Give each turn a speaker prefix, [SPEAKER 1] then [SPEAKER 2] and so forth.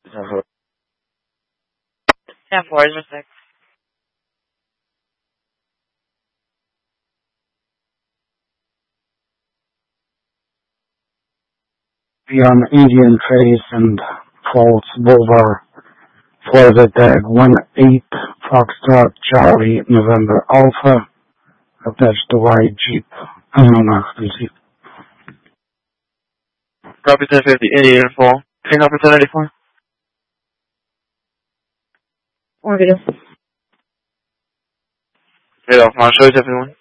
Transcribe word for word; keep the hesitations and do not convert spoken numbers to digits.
[SPEAKER 1] Uh-huh.
[SPEAKER 2] ten four is six.
[SPEAKER 3] Beyond Indian Trace and Falls Boulevard, Florida tag one eight Foxtrot Charlie November Alpha, attached to white Jeep, unknown exclusive.
[SPEAKER 1] Copy ten fifty, Indian Fall. Hang up for ten ninety-four.
[SPEAKER 2] Or video.
[SPEAKER 1] Hey, off, I'll show you ten fifty-one.